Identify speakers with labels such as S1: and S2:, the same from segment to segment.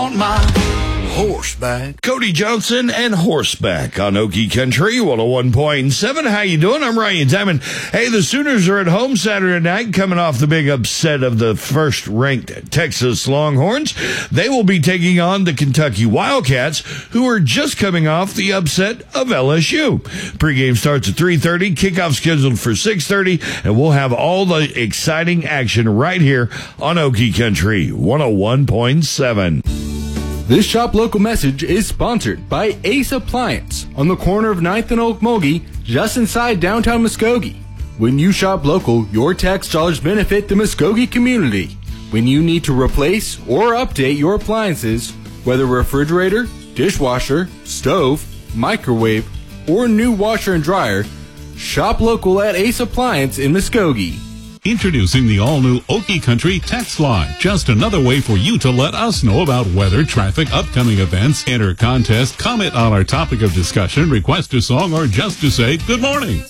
S1: want my horseback.
S2: Cody Johnson and Horseback on Okie Country 101.7. How you doing? I'm Ryan Diamond. Hey, the Sooners are at home Saturday night, coming off the big upset of the first-ranked Texas Longhorns. They will be taking on the Kentucky Wildcats, who are just coming off the upset of LSU. Pregame starts at 3:30, kickoff scheduled for 6:30, and we'll have all the exciting action right here on Okie Country 101.7.
S3: This Shop Local message is sponsored by Ace Appliance on the corner of 9th and Okmulgee, just inside downtown Muskogee. When you shop local, your tax dollars benefit the Muskogee community. When you need to replace or update your appliances, whether refrigerator, dishwasher, stove, microwave, or new washer and dryer, shop local at Ace Appliance in Muskogee.
S4: Introducing the all-new Okie Country text line. Just another way for you to let us know about weather, traffic, upcoming events, enter contest, comment on our topic of discussion, request a song, or just to say good morning.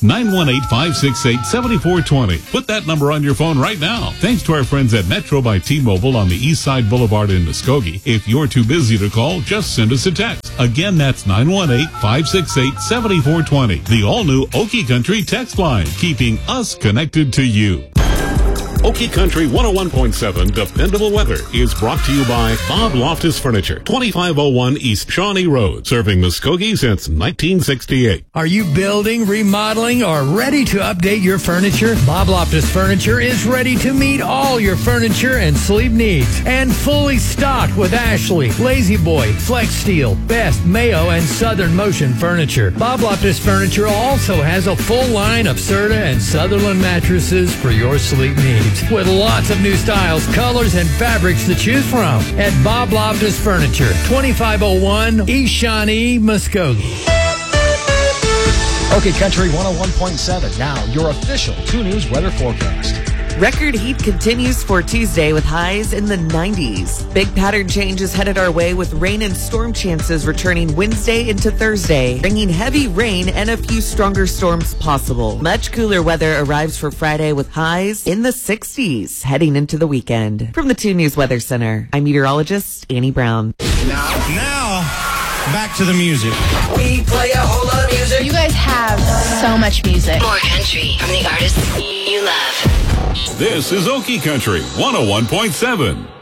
S4: 918-568-7420. Put that number on your phone right now. Thanks to our friends at Metro by T-Mobile on the East Side Boulevard in Muskogee. If you're too busy to call, just send us a text. Again, that's 918-568-7420. The all-new Okie Country text line, keeping us connected to you. Okie Country 101.7 Dependable Weather is brought to you by Bob Loftus Furniture, 2501 East Shawnee Road, serving Muskogee since 1968.
S5: Are you building, remodeling, or ready to update your furniture? Bob Loftus Furniture is ready to meet all your furniture and sleep needs, and fully stocked with Ashley, Lazy Boy, Flex Steel, Best, Mayo, and Southern Motion furniture. Bob Loftus Furniture also has a full line of Serta and Sutherland mattresses for your sleep needs, with lots of new styles, colors, and fabrics to choose from at Bob Loftus Furniture, 2501 East Shawnee, Muskogee.
S6: Okay, Country 101.7. Now, your official 2 News weather forecast.
S7: Record heat continues for Tuesday with highs in the 90s. Big pattern changes headed our way with rain and storm chances returning Wednesday into Thursday, bringing heavy rain and a few stronger storms possible. Much cooler weather arrives for Friday with highs in the 60s heading into the weekend. From the 2 News Weather Center, I'm meteorologist Annie Brown.
S1: Now, back to the music.
S8: We play a whole lot of music.
S9: You guys have so much music.
S10: More country from the artists you love.
S4: This is Okie Country 101.7.